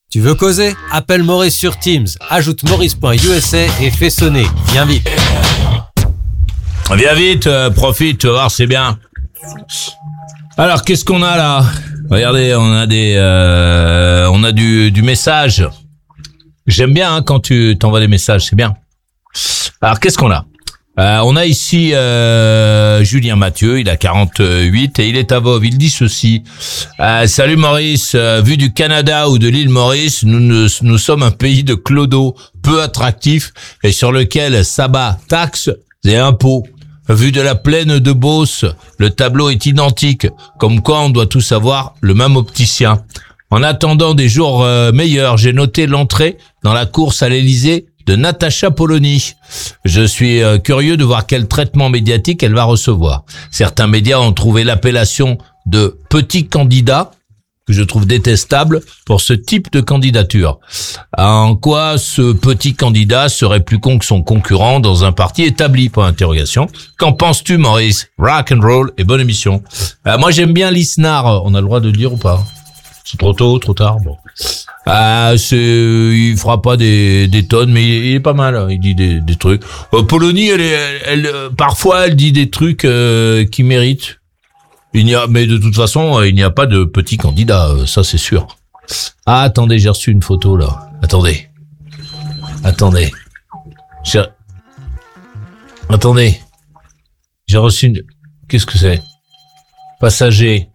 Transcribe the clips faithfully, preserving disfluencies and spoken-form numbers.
Tu veux causer? Appelle Maurice sur Teams, ajoute maurice point u s a et fais sonner. Viens vite. Viens vite, euh, profite, tu vas voir, c'est bien. Alors, qu'est-ce qu'on a là? Regardez, on a des, euh, on a du, du message. J'aime bien hein, quand tu t'envoies des messages, c'est bien. Alors, qu'est-ce qu'on a? Euh, on a ici euh, Julien Mathieu, il a quarante-huit et il est à Voves. Il dit ceci. Euh, Salut Maurice, euh, vu du Canada ou de l'île Maurice, nous, nous, nous sommes un pays de clodo, peu attractif et sur lequel s'abat taxes et impôts. Vu de la plaine de Beauce, le tableau est identique, comme quoi on doit tous avoir le même opticien. En attendant des jours euh, meilleurs, j'ai noté l'entrée dans la course à l'Élysée de Natacha Polony. Je suis euh, curieux de voir quel traitement médiatique elle va recevoir. Certains médias ont trouvé l'appellation de petit candidat, que je trouve détestable, pour ce type de candidature. En quoi ce petit candidat serait plus con que son concurrent dans un parti établi, point d'interrogation. Qu'en penses-tu, Maurice? Rock and roll et bonne émission. Euh, moi, j'aime bien l'Isnar. On a le droit de le dire ou pas? C'est trop tôt, trop tard, bon. Ah, c'est, il fera pas des, des tonnes, mais il, il est pas mal. Hein. Il dit des, des trucs. Euh, Polony, elle, elle, elle, parfois, elle dit des trucs euh, qui méritent. Il n'y a, mais de toute façon, il n'y a pas de petit candidat, euh, ça c'est sûr. Ah, attendez, j'ai reçu une photo là. Attendez, attendez, j'ai... attendez, j'ai reçu une. Qu'est-ce que c'est? Passager.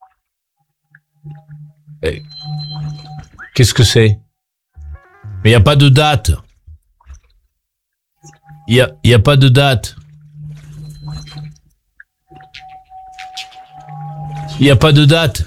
Eh. Qu'est-ce que c'est? Mais il n'y a pas de date. Il y a, il y a pas de date. Il n'y a pas de date.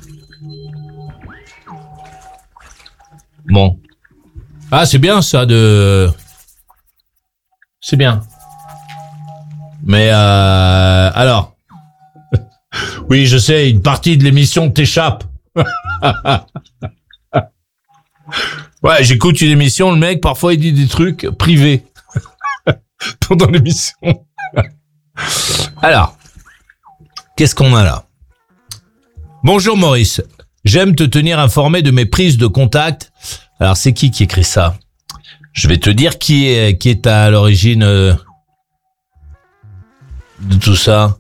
Bon. Ah, c'est bien ça de... C'est bien. Mais euh... alors. Oui, je sais, une partie de l'émission t'échappe. Ouais, j'écoute une émission, le mec, parfois, il dit des trucs privés pendant l'émission. Alors, qu'est-ce qu'on a là? Bonjour Maurice, j'aime te tenir informé de mes prises de contact. Alors, c'est qui qui écrit ça? Je vais te dire qui est, qui est à l'origine euh, de tout ça.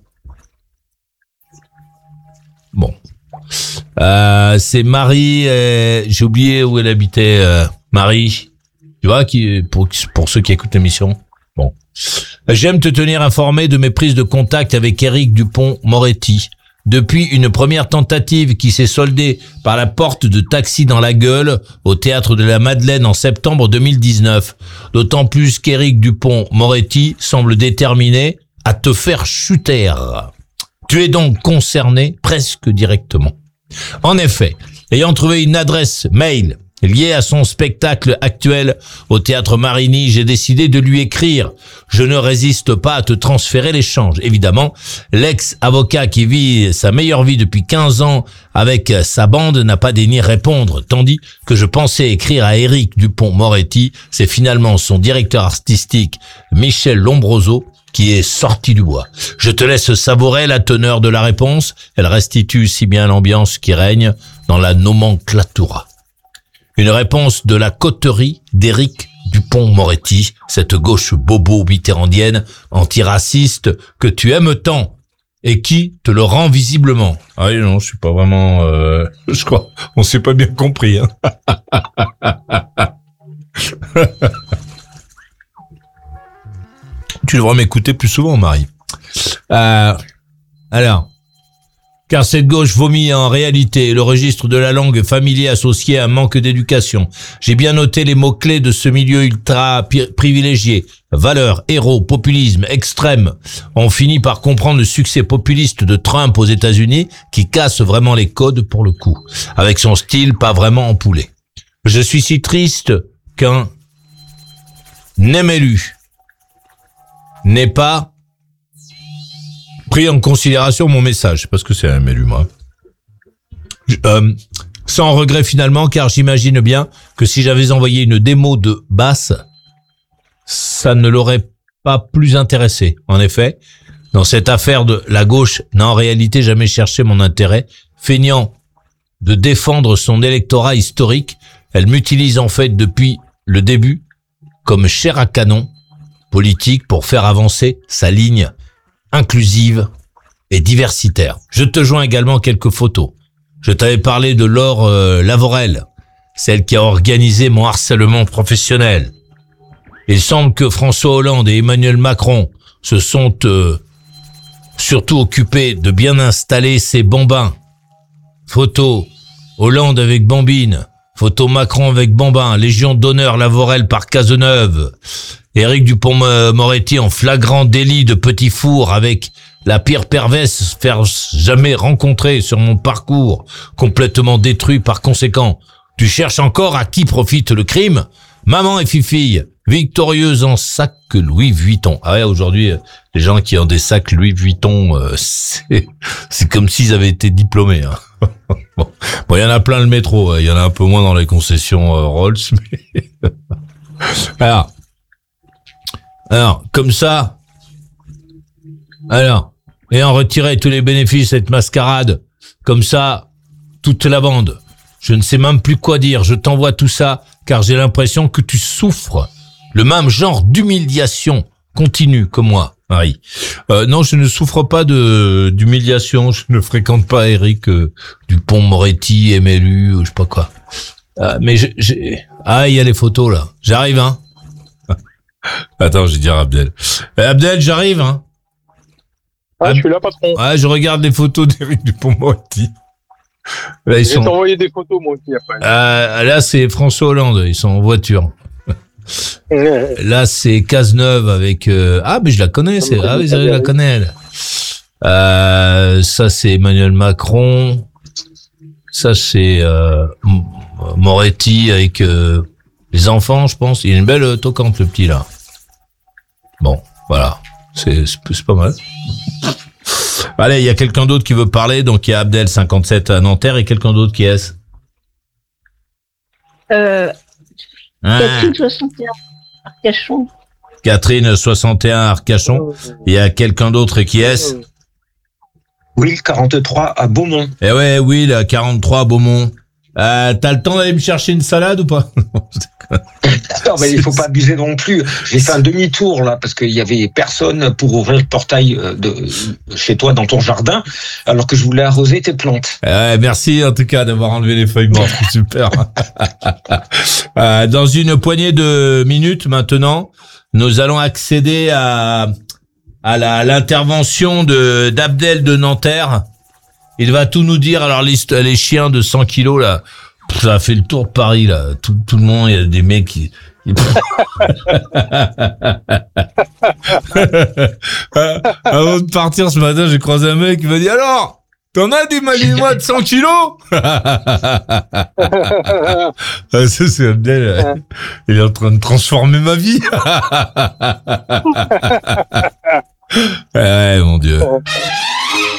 Bon. Euh, c'est Marie, euh, j'ai oublié où elle habitait, euh, Marie, tu vois, qui, pour, pour ceux qui écoutent l'émission. Bon. J'aime te tenir informé de mes prises de contact avec Éric Dupond-Moretti. Depuis une première tentative qui s'est soldée par la porte de taxi dans la gueule au théâtre de la Madeleine en septembre deux mille dix-neuf. D'autant plus qu'Éric Dupond-Moretti semble déterminé à te faire chuter. Tu es donc concerné presque directement. En effet, ayant trouvé une adresse mail liée à son spectacle actuel au Théâtre Marigny, j'ai décidé de lui écrire. Je ne résiste pas à te transférer l'échange. Évidemment, l'ex-avocat qui vit sa meilleure vie depuis quinze ans avec sa bande n'a pas daigné répondre, tandis que je pensais écrire à Éric Dupond-Moretti. C'est finalement son directeur artistique, Michel Lombroso, qui est sorti du bois. Je te laisse savourer la teneur de la réponse. Elle restitue si bien l'ambiance qui règne dans la nomenclatura. Une réponse de la coterie d'Éric Dupond-Moretti, cette gauche bobo mitterrandienne, antiraciste, que tu aimes tant, et qui te le rend visiblement. Ah oui, non, je suis pas vraiment... Euh, je crois, on s'est pas bien compris. Hein. Tu devrais m'écouter plus souvent, Marie. Euh, alors, car cette gauche vomit en réalité le registre de la langue familier associé à un manque d'éducation. J'ai bien noté les mots-clés de ce milieu ultra privilégié. Valeurs, héros, populisme, extrême. On finit par comprendre le succès populiste de Trump aux États-Unis qui casse vraiment les codes pour le coup. Avec son style pas vraiment empoulé. Je suis si triste qu'un nem élu n'ait pas pris en considération mon message, parce que c'est un élu, moi. Euh, sans regret finalement, car j'imagine bien que si j'avais envoyé une démo de basse, ça ne l'aurait pas plus intéressé. En effet, dans cette affaire de la gauche n'a en réalité jamais cherché mon intérêt, feignant de défendre son électorat historique Elle m'utilise en fait depuis le début comme chair à canon politique pour faire avancer sa ligne inclusive et diversitaire. Je te joins également quelques photos. Je t'avais parlé de Laure euh, Lavorel, celle qui a organisé mon harcèlement professionnel. Il semble que François Hollande et Emmanuel Macron se sont euh, surtout occupés de bien installer ces bambins. Photo Hollande avec Bambine, photo Macron avec Bambin, Légion d'honneur Lavorel par Cazeneuve, Éric Dupond-Moretti en flagrant délit de petit four avec la pire perverse faire jamais rencontrée sur mon parcours, complètement détruit par conséquent. Tu cherches encore à qui profite le crime? Maman et fifille, victorieuse en sac Louis Vuitton. Ah ouais, aujourd'hui, les gens qui ont des sacs Louis Vuitton, euh, c'est, c'est comme s'ils avaient été diplômés. Hein. Bon, bon, il y en a plein le métro, il y en a un peu moins dans les concessions euh, Rolls, mais alors, alors, comme ça, alors, ayant retiré tous les bénéfices de cette mascarade, comme ça, toute la bande. Je ne sais même plus quoi dire. Je t'envoie tout ça car j'ai l'impression que tu souffres le même genre d'humiliation continue que moi, Marie. Euh, non, je ne souffre pas de d'humiliation. Je ne fréquente pas Éric euh, Dupond-Moretti, M L U, je sais pas quoi. Euh, mais je, j'ai... Ah, il y a les photos là. J'arrive, hein. Attends, je vais dire à Abdel. Eh, Abdel, j'arrive, hein. Ah, Ab... je suis là, patron. Ouais, je regarde les photos d'Éric Dupond-Moretti. Là, ils je vais sont... t'envoyer des photos, moi aussi, après. Euh, là, c'est François Hollande. Ils sont en voiture. Là, c'est Cazeneuve avec... Euh... Ah, mais je la connais. C'est... Ah, oui, je la connais, elle. Euh, ça, c'est Emmanuel Macron. Ça, c'est euh, Moretti avec euh, les enfants, je pense. Il a une belle toquante, le petit, là. Bon, voilà. C'est, c'est, c'est pas mal. Allez, il y a quelqu'un d'autre qui veut parler, donc il y a Abdel, cinquante-sept à Nanterre, et quelqu'un d'autre qui est-ce? Euh, ah. Catherine, soixante et un, Arcachon. Catherine, soixante et un, Arcachon. Il y a quelqu'un d'autre qui est-ce? Will, quarante-trois à Beaumont. Eh ouais, Will, quarante-trois à Beaumont. Euh, t'as le temps d'aller me chercher une salade ou pas? Non, mais il faut pas abuser non plus. J'ai fait un demi-tour là parce qu'il y avait personne pour ouvrir le portail de chez toi dans ton jardin, alors que je voulais arroser tes plantes. Ouais, merci en tout cas d'avoir enlevé les feuilles mortes, super. euh, dans une poignée de minutes maintenant, nous allons accéder à à, la, à l'intervention de d'Abdel de Nanterre. Il va tout nous dire. Alors les, les chiens de cent kilos là, ça a fait le tour de Paris là. Tout, tout le monde, il y a des mecs qui. Avant de partir ce matin, j'ai croisé un mec qui m'a dit alors, t'en as des malinois de cent kilos? Ça c'est Abdel. Il est en train de transformer ma vie. Ouais, mon Dieu.